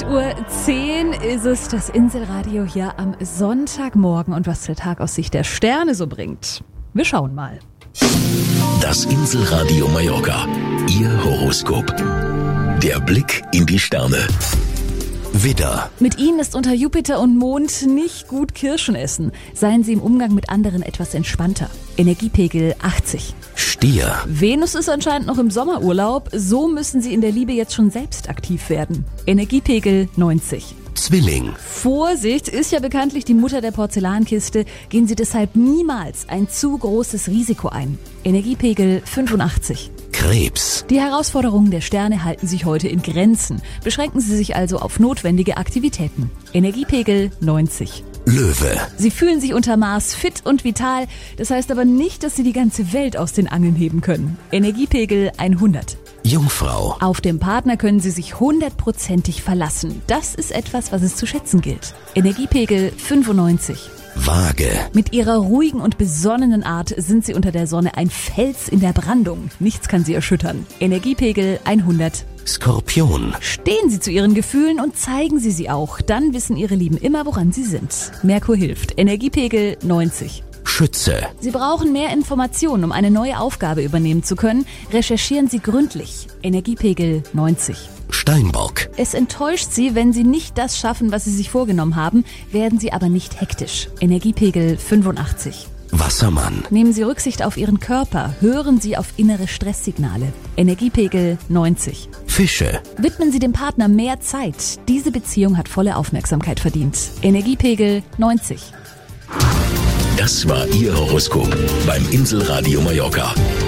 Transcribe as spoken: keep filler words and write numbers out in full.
acht Uhr zehn ist es, das Inselradio hier am Sonntagmorgen und was der Tag aus Sicht der Sterne so bringt. Wir schauen mal. Das Inselradio Mallorca, Ihr Horoskop. Der Blick in die Sterne. Widder. Mit Ihnen ist unter Jupiter und Mond nicht gut Kirschen essen. Seien Sie im Umgang mit anderen etwas entspannter. Energiepegel achtzig. Stier. Venus ist anscheinend noch im Sommerurlaub, so müssen Sie in der Liebe jetzt schon selbst aktiv werden. Energiepegel neunzig. Zwilling. Vorsicht, ist ja bekanntlich die Mutter der Porzellankiste, gehen Sie deshalb niemals ein zu großes Risiko ein. Energiepegel fünfundachtzig. Krebs. Die Herausforderungen der Sterne halten sich heute in Grenzen. Beschränken Sie sich also auf notwendige Aktivitäten. Energiepegel neunzig. Löwe. Sie fühlen sich unter Mars fit und vital. Das heißt aber nicht, dass Sie die ganze Welt aus den Angeln heben können. Energiepegel hundert. Jungfrau. Auf den Partner können Sie sich hundertprozentig verlassen. Das ist etwas, was es zu schätzen gilt. Energiepegel fünfundneunzig. Waage. Mit ihrer ruhigen und besonnenen Art sind Sie unter der Sonne ein Fels in der Brandung. Nichts kann Sie erschüttern. Energiepegel hundert. Skorpion. Stehen Sie zu Ihren Gefühlen und zeigen Sie sie auch. Dann wissen Ihre Lieben immer, woran Sie sind. Merkur hilft. Energiepegel neunzig. Schütze. Sie brauchen mehr Informationen, um eine neue Aufgabe übernehmen zu können. Recherchieren Sie gründlich. Energiepegel neunzig. Steinbock. Es enttäuscht Sie, wenn Sie nicht das schaffen, was Sie sich vorgenommen haben, werden Sie aber nicht hektisch. Energiepegel fünfundachtzig. Wassermann. Nehmen Sie Rücksicht auf Ihren Körper, hören Sie auf innere Stresssignale. Energiepegel neunzig. Fische. Widmen Sie dem Partner mehr Zeit. Diese Beziehung hat volle Aufmerksamkeit verdient. Energiepegel neunzig. Das war Ihr Horoskop beim Inselradio Mallorca.